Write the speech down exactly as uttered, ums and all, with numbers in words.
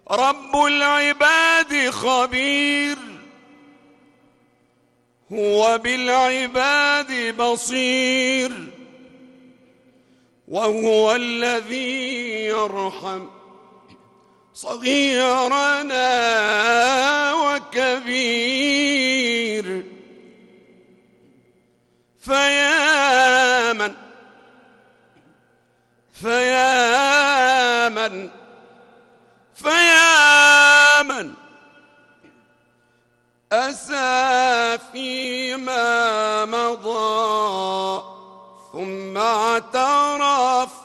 رب العباد خبير، هو بالعباد بصير، وهو الذي يرحم صغيرنا وكبير. فيا من فيا من فيا من أسى فيما مضى ثم اعترف